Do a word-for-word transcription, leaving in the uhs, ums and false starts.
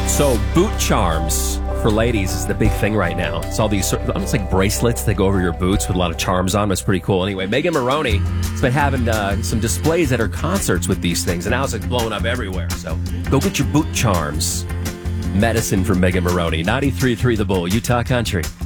So boot charms for ladies is the big thing right now. It's all these sort of, almost like bracelets that go over your boots with a lot of charms on them. It's pretty cool. Anyway, Megan Moroney has been having uh, some displays at her concerts with these things, and now it's like blowing up everywhere. So go get your boot charms. Medicine from Megan Moroney. ninety-three point three The Bull, Utah Country.